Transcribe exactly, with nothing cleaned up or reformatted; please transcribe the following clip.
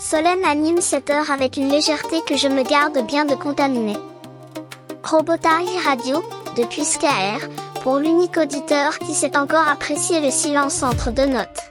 Solène anime cette heure avec une légèreté que je me garde bien de contaminer. Robotari Radio, depuis Skyr, pour l'unique auditeur qui sait encore apprécier le silence entre deux notes.